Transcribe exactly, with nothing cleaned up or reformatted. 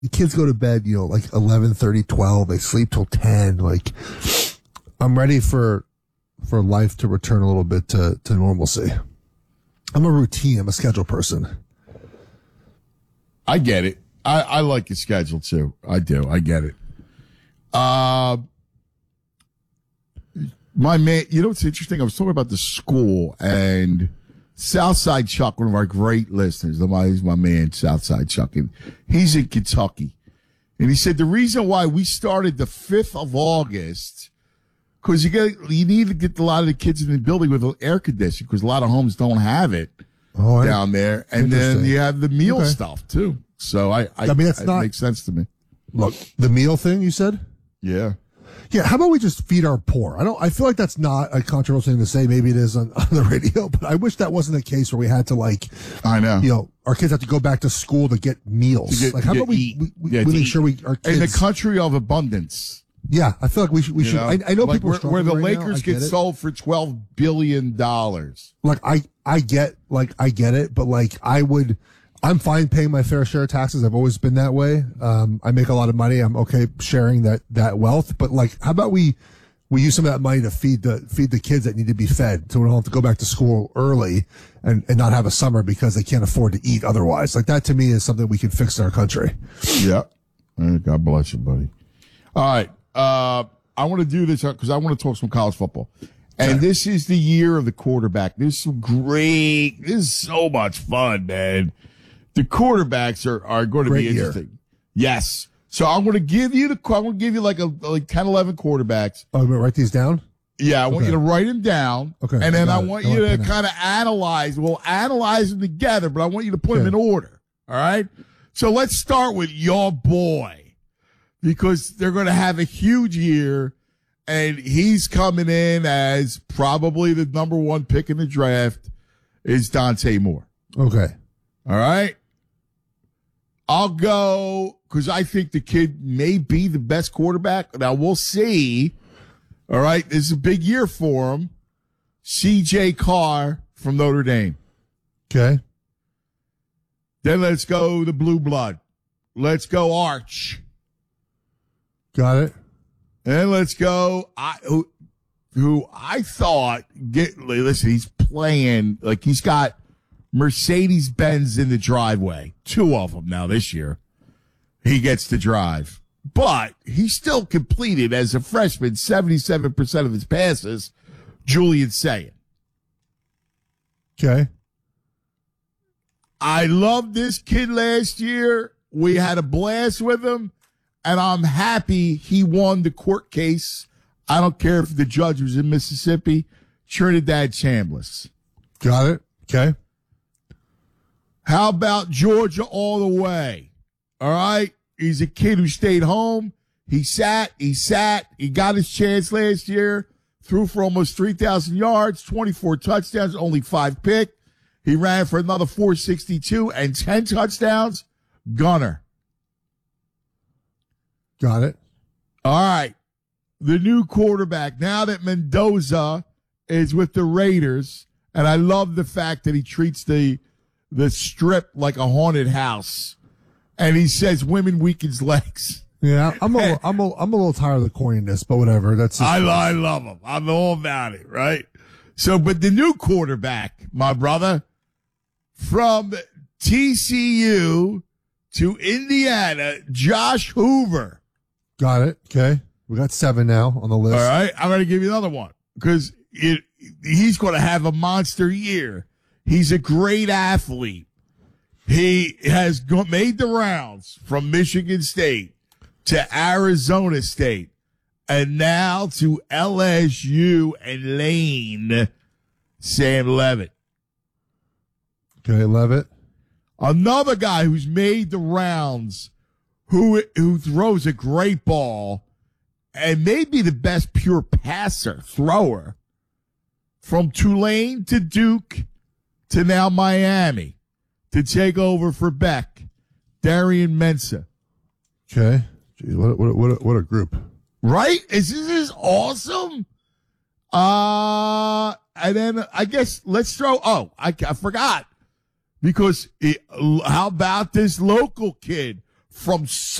the kids go to bed, you know, like eleven thirty, twelve. They sleep till ten. Like, I'm ready for for life to return a little bit to, to normalcy. I'm a routine. I'm a schedule person. I get it. I, I like your schedule too. I do. I get it. Uh, my man, you know what's interesting? I was talking about the school and Southside Chuck, one of our great listeners. He's my man, Southside Chuck, and he's in Kentucky. And he said the reason why we started the fifth of August, because you get you need to get a lot of the kids in the building with air conditioning, because a lot of homes don't have it oh, down there. And then you have the meal okay. stuff too. So I, I, I mean, that's not, it makes sense to me. Look, the meal thing you said? Yeah. Yeah, how about we just feed our poor? I don't. I feel like that's not a controversial thing to say. Maybe it is on, on the radio, but I wish that wasn't the case where we had to like. I know. You know, our kids have to go back to school to get meals. To get, like, how about we, we, we, yeah, we make sure we our kids in the country of abundance. Yeah, I feel like we should. We you should. Know? I, I know like people where, are where the right Lakers get, get sold for twelve billion dollars. Like I, I get, like I get it, but like I would. I'm fine paying my fair share of taxes. I've always been that way. Um, I make a lot of money. I'm okay sharing that, that wealth. But like, how about we, we use some of that money to feed the, feed the kids that need to be fed so we don't have to go back to school early and, and not have a summer because they can't afford to eat otherwise. Like that to me is something we can fix in our country. Yeah. God bless you, buddy. All right. Uh, I want to do this because I want to talk some college football. And okay. This is the year of the quarterback. This is some great, this is so much fun, man. The quarterbacks are, are going to Great be interesting. Year. Yes. So I'm going to give you the, I'm going to give you like a, like ten, eleven quarterbacks. Oh, I'm going to write these down? Yeah. I want okay. you to write them down. Okay. And then I, I want you I to kind of analyze. We'll analyze them together, but I want you to put okay. them in order. All right. So let's start with your boy because they're going to have a huge year and he's coming in as probably the number one pick in the draft is Dante Moore. Okay. All right. I'll go because I think the kid may be the best quarterback. Now, we'll see. All right. This is a big year for him. C J Carr from Notre Dame. Okay. Then let's go the blue blood. Let's go Arch. Got it. And let's go I, who, who I thought, get listen, he's playing like he's got Mercedes-Benz in the driveway. Two of them now this year. He gets to drive. But he still completed, as a freshman, seventy-seven percent of his passes. Julian Sayin. Okay. I loved this kid last year. We had a blast with him. And I'm happy he won the court case. I don't care if the judge was in Mississippi. Trinidad Chambliss. Got it. Okay. How about Georgia all the way? All right. He's a kid who stayed home. He sat, he sat, he got his chance last year, threw for almost three thousand yards, twenty-four touchdowns, only five pick. He ran for another four sixty-two and ten touchdowns. Gunner. Got it. All right. The new quarterback, now that Mendoza is with the Raiders, and I love the fact that he treats the the strip like a haunted house. And he says women weakens legs. Yeah, I'm a, I'm a, I'm a little tired of the corniness, but whatever. That's I, I love him. I'm all about it, right? So, but the new quarterback, my brother, from T C U to Indiana, Josh Hoover. Got it. Okay. We got seven now on the list. All right. I'm going to give you another one because it, he's going to have a monster year. He's a great athlete. He has go- made the rounds from Michigan State to Arizona State and now to L S U and Lane. Sam Levitt. Okay, Levitt. Another guy who's made the rounds, who who throws a great ball and may be the best pure passer, thrower, from Tulane to Duke to now Miami to take over for Beck, Darian Mensah. Okay. Gee, what, what, what, a, what a group. Right? Is this is awesome? Uh, and then I guess let's throw, oh, I, I forgot. Because it, how about this local kid from